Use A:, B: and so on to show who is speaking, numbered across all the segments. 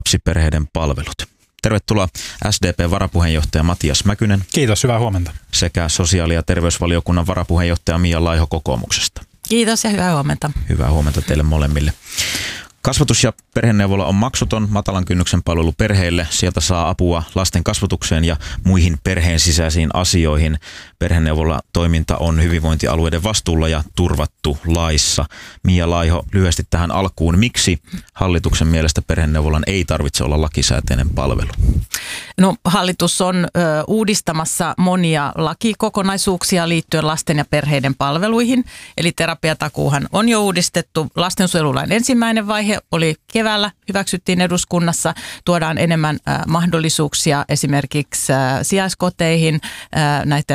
A: lapsiperheiden palvelut. Tervetuloa SDP-varapuheenjohtaja Matias Mäkynen.
B: Kiitos, hyvää huomenta.
A: Sekä sosiaali- ja terveysvaliokunnan varapuheenjohtaja Mia Laiho kokoomuksesta.
C: Kiitos ja hyvää huomenta.
A: Hyvää huomenta teille molemmille. Kasvatus- ja perheneuvola on maksuton matalan kynnyksen palvelu perheille. Sieltä saa apua lasten kasvatukseen ja muihin perheen sisäisiin asioihin. Perheneuvola-toiminta on hyvinvointialueiden vastuulla ja turvattu laissa. Mia Laiho, lyhyesti tähän alkuun. Miksi hallituksen mielestä perheneuvolan ei tarvitse olla lakisääteinen palvelu?
C: No, hallitus on uudistamassa monia lakikokonaisuuksia liittyen lasten ja perheiden palveluihin. Eli terapiatakuuhan on jo uudistettu. Lastensuojelulain ensimmäinen vaihe oli keväällä, hyväksyttiin eduskunnassa. Tuodaan enemmän mahdollisuuksia esimerkiksi sijaiskoteihin, näiden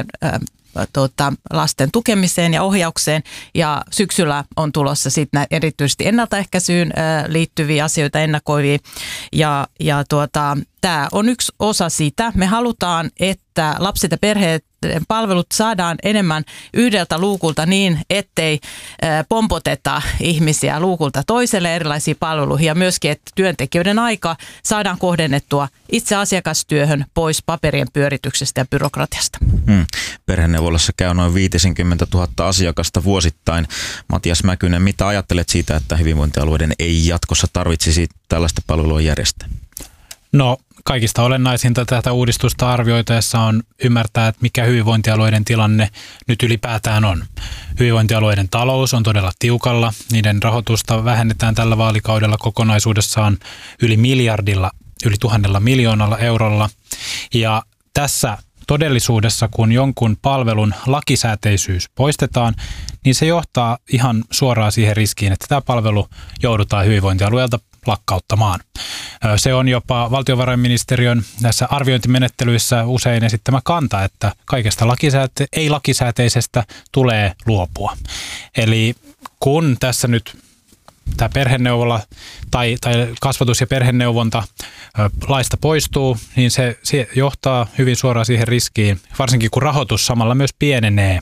C: lasten tukemiseen ja ohjaukseen, ja syksyllä on tulossa sitten erityisesti ennaltaehkäisyyn liittyviä asioita, ennakoivia, ja tämä on yksi osa sitä. Me halutaan, että lapset ja perheet palvelut saadaan enemmän yhdeltä luukulta niin, ettei pompoteta ihmisiä luukulta toiselle erilaisiin palveluihin, ja myöskin, että työntekijöiden aika saadaan kohdennettua itse asiakastyöhön pois paperien pyörityksestä ja byrokratiasta.
A: Perheneuvolassa käy noin 50 000 asiakasta vuosittain. Matias Mäkynen, mitä ajattelet siitä, että hyvinvointialueiden ei jatkossa tarvitsisi tällaista palvelua järjestää?
B: No, kaikista olennaisinta tätä uudistusta arvioitaessa on ymmärtää, että mikä hyvinvointialueiden tilanne nyt ylipäätään on. Hyvinvointialueiden talous on todella tiukalla. Niiden rahoitusta vähennetään tällä vaalikaudella kokonaisuudessaan yli 1 miljoonalla eurolla. Ja tässä todellisuudessa, kun jonkun palvelun lakisääteisyys poistetaan, niin se johtaa ihan suoraan siihen riskiin, että tämä palvelu joudutaan hyvinvointialueelta lakkauttamaan. Se on jopa valtiovarainministeriön näissä arviointimenettelyissä usein esittämä kanta, että kaikesta ei-lakisääteisestä tulee luopua. Eli kun tässä nyt tämä perheneuvola tai kasvatus- ja perheneuvonta laista poistuu, niin se johtaa hyvin suoraan siihen riskiin, varsinkin kun rahoitus samalla myös pienenee,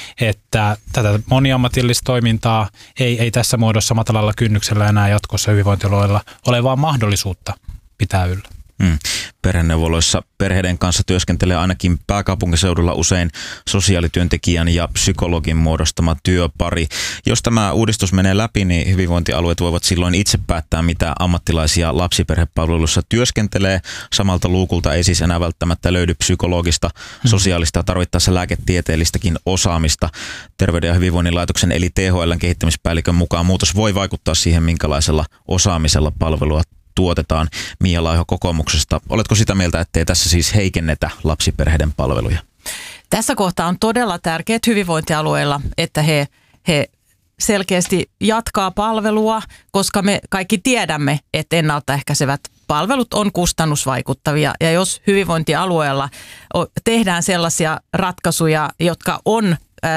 B: että tätä moniammatillista toimintaa ei tässä muodossa matalalla kynnyksellä enää jatkossa hyvinvointialueilla ole vaan mahdollisuutta pitää yllä.
A: Perheneuvoloissa perheiden kanssa työskentelee ainakin pääkaupunkiseudulla usein sosiaalityöntekijän ja psykologin muodostama työpari. Jos tämä uudistus menee läpi, niin hyvinvointialueet voivat silloin itse päättää, mitä ammattilaisia lapsiperhepalveluissa työskentelee. Samalta luukulta ei siis enää välttämättä löydy psykologista, sosiaalista ja tarvittaessa lääketieteellistäkin osaamista. Terveyden ja hyvinvoinnin laitoksen eli THL:n kehittämispäällikön mukaan muutos voi vaikuttaa siihen, minkälaisella osaamisella palvelua tuotetaan. Mia Laiho kokoomuksesta. Oletko sitä mieltä, ettei tässä siis heikennetä lapsiperheiden palveluja?
C: Tässä kohtaa on todella tärkeää hyvinvointialueilla, että he selkeästi jatkaa palvelua, koska me kaikki tiedämme, että ennaltaehkäisevät palvelut on kustannusvaikuttavia. Ja jos hyvinvointialueella tehdään sellaisia ratkaisuja, jotka on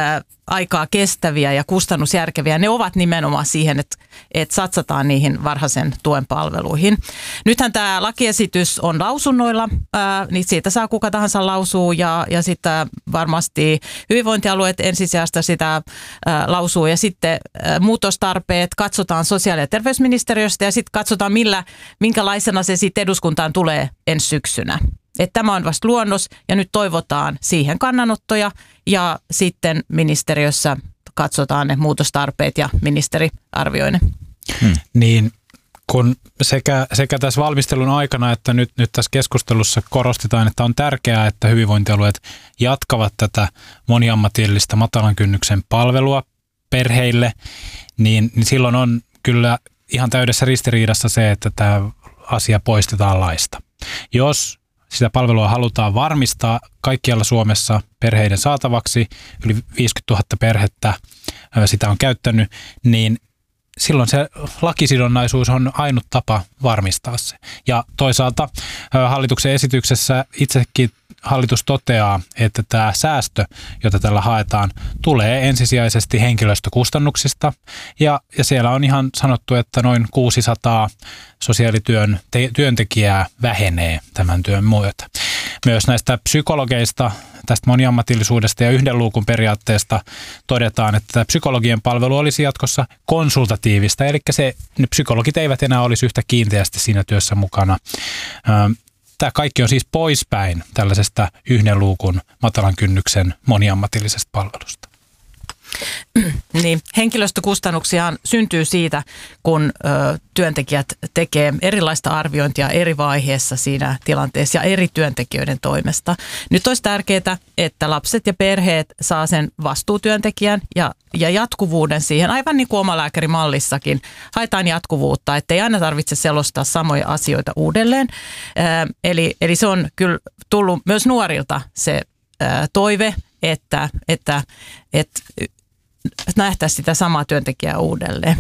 C: aikaa kestäviä ja kustannusjärkeviä, ne ovat nimenomaan siihen, että satsataan niihin varhaisen tuen palveluihin. Nythän tämä lakiesitys on lausunnoilla, niin siitä saa kuka tahansa lausuu, ja sitten varmasti hyvinvointialueet ensisijasta sitä lausuu, ja sitten muutostarpeet katsotaan sosiaali- ja terveysministeriöstä, ja sitten katsotaan minkälaisena se sitten eduskuntaan tulee ensi syksynä. Että tämä on vasta luonnos, ja nyt toivotaan siihen kannanottoja, ja sitten ministeriössä katsotaan ne muutostarpeet ja ministeri arvioi ne.
B: Niin, kun sekä tässä valmistelun aikana että nyt tässä keskustelussa korostetaan, että on tärkeää, että hyvinvointialueet jatkavat tätä moniammatillista matalan kynnyksen palvelua perheille, niin silloin on kyllä ihan täydessä ristiriidassa se, että tämä asia poistetaan laista. Jos sitä palvelua halutaan varmistaa kaikkialla Suomessa perheiden saatavaksi, yli 50 000 perhettä sitä on käyttänyt, niin silloin se lakisidonnaisuus on ainut tapa varmistaa se. Ja toisaalta hallituksen esityksessä itsekin hallitus toteaa, että tämä säästö, jota tällä haetaan, tulee ensisijaisesti henkilöstökustannuksista. Ja siellä on ihan sanottu, että noin 600 sosiaalityön työntekijää vähenee tämän työn myötä. Myös näistä psykologeista, tästä moniammatillisuudesta ja yhden luukun periaatteesta todetaan, että psykologien palvelu olisi jatkossa konsultatiivista, eli ne psykologit eivät enää olisi yhtä kiinteästi siinä työssä mukana. Tämä kaikki on siis poispäin tällaisesta yhden luukun matalan kynnyksen moniammatillisesta palvelusta.
C: Niin, henkilöstökustannuksia syntyy siitä, kun työntekijät tekee erilaista arviointia eri vaiheessa siinä tilanteessa ja eri työntekijöiden toimesta. Nyt olisi tärkeää, että lapset ja perheet saa sen vastuutyöntekijän ja jatkuvuuden siihen, aivan niin kuin omalääkärimallissakin. Haetaan jatkuvuutta, ettei aina tarvitse selostaa samoja asioita uudelleen. Eli se on kyllä tullut myös nuorilta se toive, että nähtäisiin sitä samaa työntekijää uudelleen.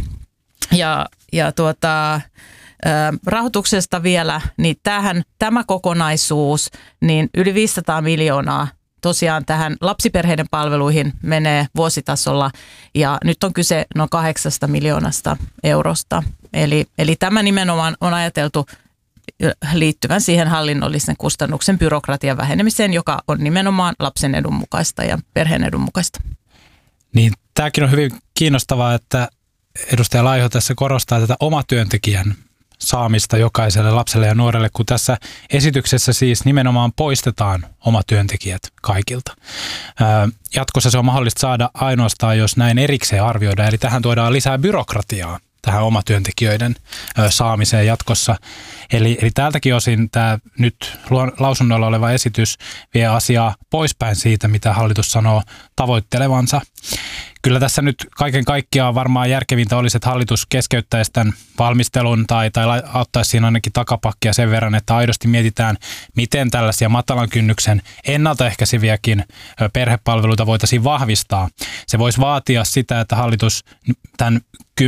C: Rahoituksesta vielä, niin tämä kokonaisuus, niin yli 500 miljoonaa tosiaan tähän lapsiperheiden palveluihin menee vuositasolla ja nyt on kyse noin 8 miljoonasta eurosta. Eli tämä nimenomaan on ajateltu liittyvän siihen hallinnollisen kustannuksen byrokratian vähenemiseen, joka on nimenomaan lapsen edun mukaista ja perheen edun mukaista.
B: Niin, tämäkin on hyvin kiinnostavaa, että edustaja Laiho tässä korostaa tätä omatyöntekijän saamista jokaiselle lapselle ja nuorelle, kun tässä esityksessä siis nimenomaan poistetaan omatyöntekijät kaikilta. Jatkossa se on mahdollista saada ainoastaan, jos näin erikseen arvioidaan, eli tähän tuodaan lisää byrokratiaa tähän omatyöntekijöiden saamiseen jatkossa. Eli tältäkin osin tämä nyt lausunnoilla oleva esitys vie asiaa poispäin siitä, mitä hallitus sanoo tavoittelevansa. Kyllä tässä nyt kaiken kaikkiaan varmaan järkevintä olisi, että hallitus keskeyttäisi tämän valmistelun tai auttaisi siinä ainakin takapakkia sen verran, että aidosti mietitään, miten tällaisia matalan kynnyksen ennaltaehkäiseviäkin perhepalveluita voitaisiin vahvistaa. Se voisi vaatia sitä, että hallitus tämän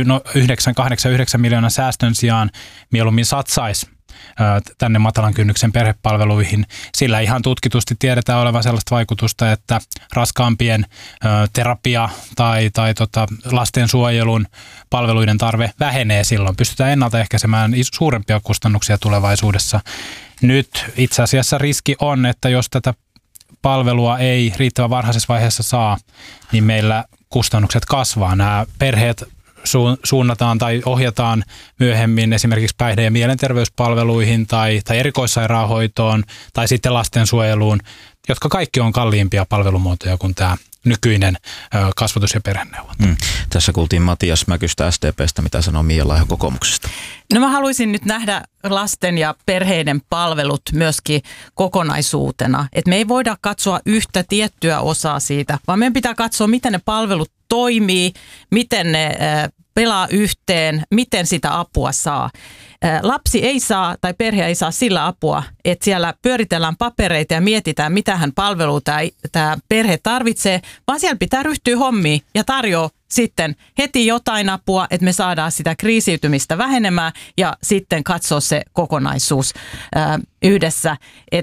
B: 9 miljoonan säästön sijaan mieluummin satsaisi tänne matalan kynnyksen perhepalveluihin. Sillä ihan tutkitusti tiedetään olevan sellaista vaikutusta, että raskaampien terapia tai lastensuojelun palveluiden tarve vähenee silloin. Pystytään ennaltaehkäisemään suurempia kustannuksia tulevaisuudessa. Nyt itse asiassa riski on, että jos tätä palvelua ei riittävän varhaisessa vaiheessa saa, niin meillä kustannukset kasvaa. Nämä perheet suunnataan tai ohjataan myöhemmin esimerkiksi päihde- ja mielenterveyspalveluihin tai erikoissairaanhoitoon tai sitten lastensuojeluun, jotka kaikki on kalliimpia palvelumuotoja kuin tämä nykyinen kasvatus- ja perheneuvonta.
A: Tässä kuultiin Matias Mäkystä SDP:stä, mitä sanoo Mia Laiho kokoomuksesta.
C: No mä haluaisin nyt nähdä lasten ja perheiden palvelut myöskin kokonaisuutena. Että me ei voida katsoa yhtä tiettyä osaa siitä, vaan meidän pitää katsoa, miten ne palvelut toimii, miten ne pelaa yhteen, miten sitä apua saa. Lapsi ei saa tai perhe ei saa sillä apua, että siellä pyöritellään papereita ja mietitään, mitähän palvelua tämä perhe tarvitsee, vaan siellä pitää ryhtyä hommiin ja tarjoaa sitten heti jotain apua, että me saadaan sitä kriisiytymistä vähenemään ja sitten katsoa se kokonaisuus yhdessä.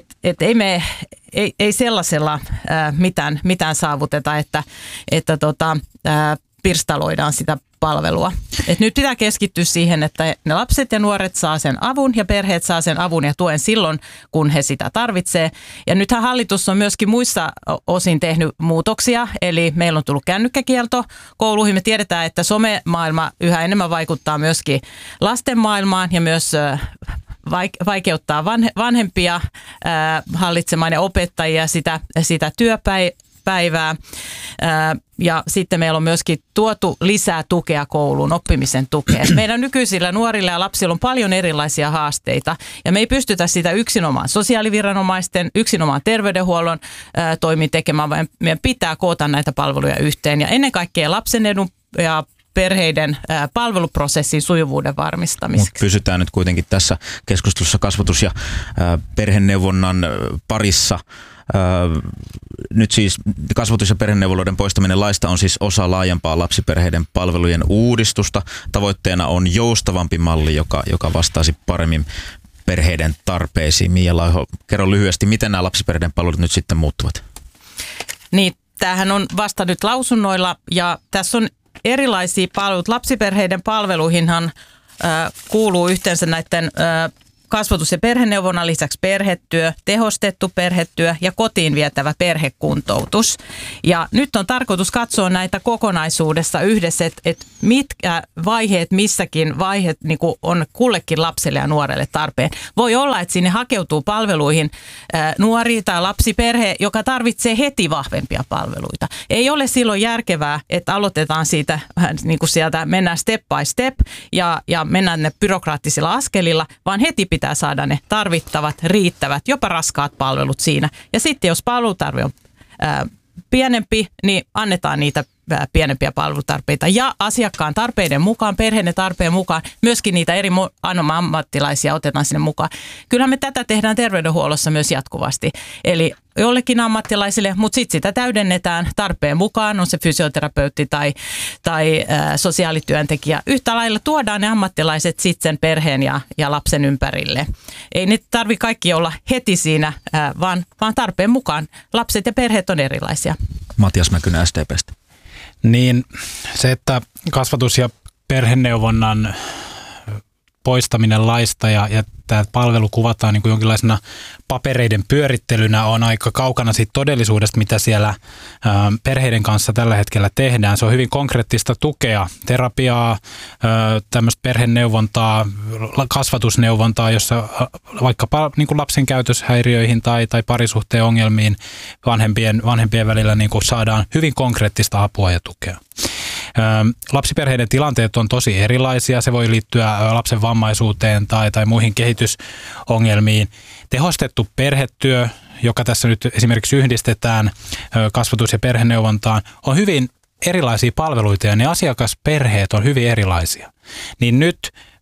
C: Ei sellaisella mitään saavuteta, että pirstaloidaan sitä palvelua. Et nyt pitää keskittyä siihen, että ne lapset ja nuoret saa sen avun ja perheet saa sen avun ja tuen silloin, kun he sitä tarvitsee. Ja nythän hallitus on myöskin muissa osin tehnyt muutoksia, eli meillä on tullut kännykkäkielto kouluihin. Me tiedetään, että somemaailma yhä enemmän vaikuttaa myöskin lasten maailmaan ja myös vaikeuttaa vanhempia hallitsemaan ja opettajia sitä työpäivää. Ja sitten meillä on myöskin tuotu lisää tukea kouluun, oppimisen tukea. Meidän nykyisillä nuorilla ja lapsilla on paljon erilaisia haasteita ja me ei pystytä sitä yksinomaan sosiaaliviranomaisten, yksinomaan terveydenhuollon toimin tekemään, vaan meidän pitää koota näitä palveluja yhteen ja ennen kaikkea lapsen edun ja perheiden palveluprosessin sujuvuuden varmistamiseksi. Mut
A: pysytään nyt kuitenkin tässä keskustelussa kasvatus- ja perheneuvonnan parissa. Nyt siis kasvatus- ja perheneuvoloiden poistaminen laista on siis osa laajempaa lapsiperheiden palvelujen uudistusta. Tavoitteena on joustavampi malli, joka vastaisi paremmin perheiden tarpeisiin. Mia Laiho, kerro lyhyesti, miten nämä lapsiperheiden palvelut nyt sitten muuttuvat?
C: Niin, tämähän on vasta nyt lausunnoilla ja tässä on erilaisia palveluita. Lapsiperheiden palveluihinhan kuuluu yhteensä näiden kasvatus- ja perheneuvonnan lisäksi perhetyö, tehostettu perhetyö ja kotiin vietävä perhekuntoutus. Ja nyt on tarkoitus katsoa näitä kokonaisuudessa yhdessä, että mitkä vaiheet, missäkin vaiheet niin kuin on kullekin lapselle ja nuorelle tarpeen. Voi olla, että sinne hakeutuu palveluihin nuori tai lapsiperhe, joka tarvitsee heti vahvempia palveluita. Ei ole silloin järkevää, että aloitetaan siitä niin kuin sieltä, mennään step by step ja mennään ne byrokraattisilla askelilla, vaan heti pitää saada ne tarvittavat, riittävät, jopa raskaat palvelut siinä. Ja sitten jos palvelutarve on pienempi, niin annetaan niitä pienempiä palvelutarpeita ja asiakkaan tarpeiden mukaan, perheen tarpeen mukaan, myöskin niitä eri ammattilaisia otetaan sinne mukaan. Kyllähän me tätä tehdään terveydenhuollossa myös jatkuvasti. Eli jollekin ammattilaisille, mutta sitten sitä täydennetään tarpeen mukaan, on se fysioterapeutti tai sosiaalityöntekijä. Yhtä lailla tuodaan ne ammattilaiset sitten sen perheen ja lapsen ympärille. Ei nyt tarvitse kaikki olla heti siinä, vaan tarpeen mukaan. Lapset ja perheet on erilaisia.
A: Matias Mäkynen SDP:stä.
B: Niin se, että kasvatus- ja perheneuvonnan poistaminen laista ja tämä palvelu kuvataan niin kuin jonkinlaisena papereiden pyörittelynä on aika kaukana siitä todellisuudesta, mitä siellä perheiden kanssa tällä hetkellä tehdään. Se on hyvin konkreettista tukea, terapiaa, tämmöistä perheneuvontaa, kasvatusneuvontaa, jossa vaikkapa niin kuin lapsen käytöshäiriöihin tai parisuhteen ongelmiin vanhempien välillä niin kuin saadaan hyvin konkreettista apua ja tukea. Lapsiperheiden tilanteet on tosi erilaisia. Se voi liittyä lapsen vammaisuuteen tai muihin kehitysongelmiin. Tehostettu perhetyö, joka tässä nyt esimerkiksi yhdistetään kasvatus- ja perheneuvontaan, on hyvin erilaisia palveluita ja ne asiakasperheet on hyvin erilaisia. Niin nyt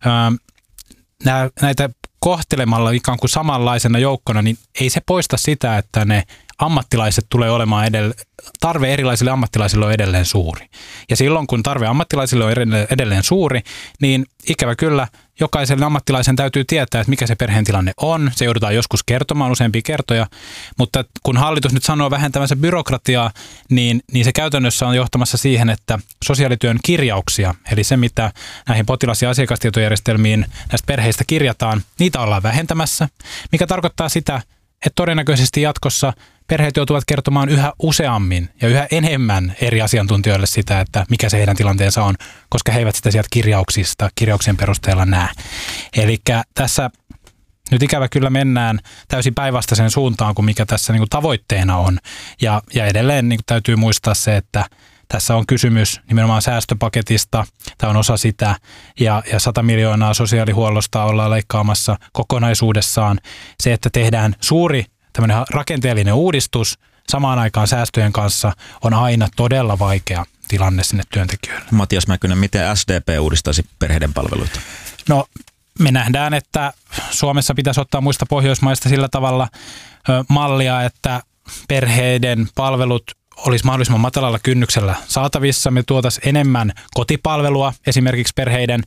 B: näitä kohtelemalla ikään kuin samanlaisena joukkona, niin ei se poista sitä, että ne ammattilaiset tulee olemaan tarve erilaisille ammattilaisille on edelleen suuri. Ja silloin, kun tarve ammattilaisille on edelleen suuri, niin ikävä kyllä jokaisen ammattilaisen täytyy tietää, että mikä se perheen tilanne on. Se joudutaan joskus kertomaan useampia kertoja, mutta kun hallitus nyt sanoo vähentävänsä byrokratiaa, niin se käytännössä on johtamassa siihen, että sosiaalityön kirjauksia, eli se mitä näihin potilas- ja asiakastietojärjestelmiin näistä perheistä kirjataan, niitä ollaan vähentämässä, mikä tarkoittaa sitä, että todennäköisesti jatkossa perheet joutuvat kertomaan yhä useammin ja yhä enemmän eri asiantuntijoille sitä, että mikä se heidän tilanteensa on, koska he eivät sitä sieltä kirjauksien perusteella näe. Eli tässä nyt ikävä kyllä mennään täysin päinvastaiseen suuntaan kuin mikä tässä niin kuin tavoitteena on. Ja edelleen niin kuin täytyy muistaa se, että tässä on kysymys nimenomaan säästöpaketista, tämä on osa sitä, ja 100 miljoonaa sosiaalihuollosta ollaan leikkaamassa kokonaisuudessaan. Se, että tehdään suuri tämmöinen rakenteellinen uudistus samaan aikaan säästöjen kanssa, on aina todella vaikea tilanne sinne työntekijöille.
A: Matias Mäkynen, miten SDP uudistaisi perheiden palveluita?
B: No, me nähdään, että Suomessa pitäisi ottaa muista Pohjoismaista sillä tavalla mallia, että perheiden palvelut olisi mahdollisimman matalalla kynnyksellä saatavissa. Me tuotaisiin enemmän kotipalvelua esimerkiksi perheiden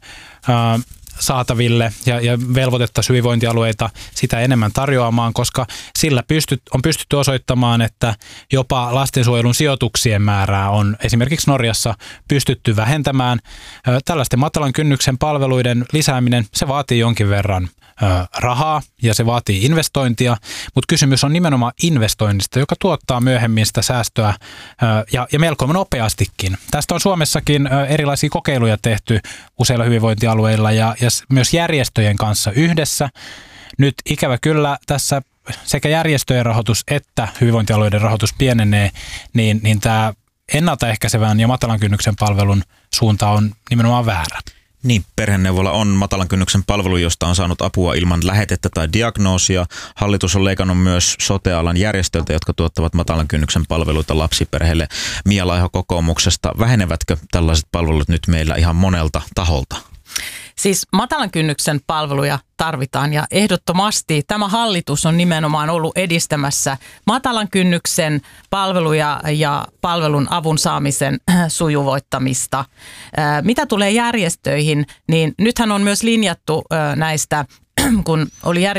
B: saataville ja velvoitettaisiin hyvinvointialueita sitä enemmän tarjoamaan, koska sillä on pystytty osoittamaan, että jopa lastensuojelun sijoituksien määrää on esimerkiksi Norjassa pystytty vähentämään. Tällaisten matalan kynnyksen palveluiden lisääminen, se vaatii jonkin verran rahaa ja se vaatii investointia, mutta kysymys on nimenomaan investoinnista, joka tuottaa myöhemmin sitä säästöä ja melko nopeastikin. Tästä on Suomessakin erilaisia kokeiluja tehty useilla hyvinvointialueilla ja myös järjestöjen kanssa yhdessä. Nyt ikävä kyllä tässä sekä järjestöjen rahoitus että hyvinvointialueiden rahoitus pienenee, niin tämä ennaltaehkäisevän ja matalan kynnyksen palvelun suunta on nimenomaan väärä.
A: Niin, perheneuvola on matalan kynnyksen palvelu, josta on saanut apua ilman lähetettä tai diagnoosia. Hallitus on leikannut myös sote-alan järjestöiltä, jotka tuottavat matalan kynnyksen palveluita lapsiperheille. Mia Laiho kokoomuksesta, vähenevätkö tällaiset palvelut nyt meillä ihan monelta taholta?
C: Siis matalan kynnyksen palveluja tarvitaan ja ehdottomasti tämä hallitus on nimenomaan ollut edistämässä matalan kynnyksen palveluja ja palvelun avun saamisen sujuvoittamista. Mitä tulee järjestöihin, niin nythän on myös linjattu näistä, kun oli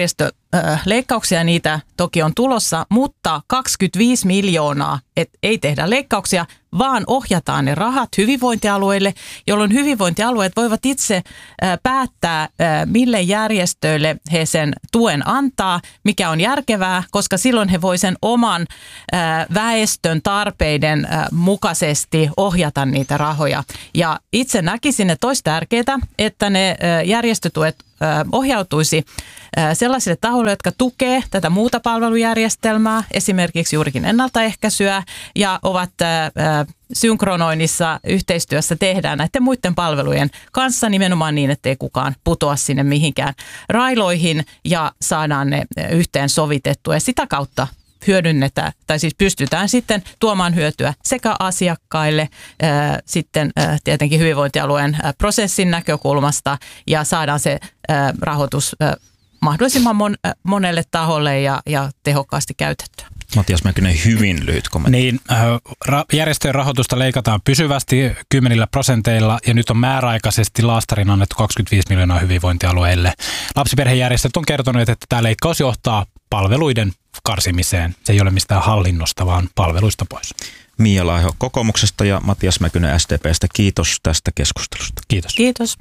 C: leikkauksia, niitä toki on tulossa, mutta 25 miljoonaa, että ei tehdä leikkauksia, vaan ohjataan ne rahat hyvinvointialueille, jolloin hyvinvointialueet voivat itse päättää, mille järjestöille he sen tuen antaa, mikä on järkevää, koska silloin he voi sen oman väestön tarpeiden mukaisesti ohjata niitä rahoja. Ja itse näkisin, että olisi tärkeää, että ne järjestötuet ohjautuisi sellaisille tahoille, jotka tukee tätä muuta palvelujärjestelmää, esimerkiksi juurikin ennaltaehkäisyä, ja ovat synkronoinnissa yhteistyössä tehdään näiden muiden palvelujen kanssa nimenomaan niin, ettei kukaan putoa sinne mihinkään railoihin ja saadaan ne yhteen sovitettua ja sitä kautta hyödynnetään, tai siis pystytään sitten tuomaan hyötyä sekä asiakkaille, sitten tietenkin hyvinvointialueen prosessin näkökulmasta ja saadaan se rahoitus mahdollisimman monelle taholle ja tehokkaasti käytettyä.
A: Matias Mäkynen, hyvin lyhyt kommentti.
B: Niin, järjestöjen rahoitusta leikataan pysyvästi 10% ja nyt on määräaikaisesti laastarin annettu 25 miljoonaa hyvinvointialueille. Lapsiperhejärjestöt on kertonut, että tämä leikkaus johtaa palveluiden karsimiseen. Se ei ole mistään hallinnosta, vaan palveluista pois.
A: Mia Laiho kokoomuksesta ja Matias Mäkynen SDP:stä. Kiitos tästä keskustelusta.
B: Kiitos.
C: Kiitos.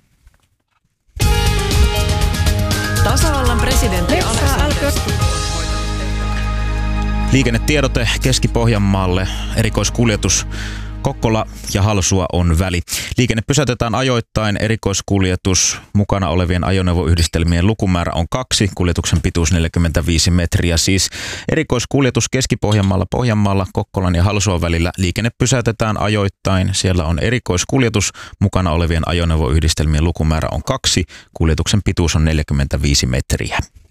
D: Tasavallan presidentti
A: Liikennetiedote Keski-Pohjanmaalle. Erikoiskuljetus Kokkola ja Halsua on väli. Liikenne pysäytetään ajoittain. Erikoiskuljetus mukana olevien ajoneuvoyhdistelmien lukumäärä on 2. Kuljetuksen pituus 45 metriä. Siis erikoiskuljetus Keski-Pohjanmaalla, Pohjanmaalla, Kokkolan ja Halsuan välillä. Liikenne pysäytetään ajoittain. Siellä on erikoiskuljetus mukana olevien ajoneuvoyhdistelmien lukumäärä on 2. Kuljetuksen pituus on 45 metriä.